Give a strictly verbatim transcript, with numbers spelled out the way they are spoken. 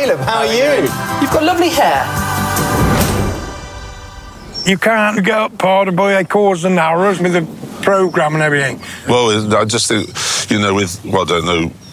Caleb, how, how are you? You've got lovely hair. You can't get part of by cause and narrows with the programme and everything. Well, I just think, you know, with, well, I don't know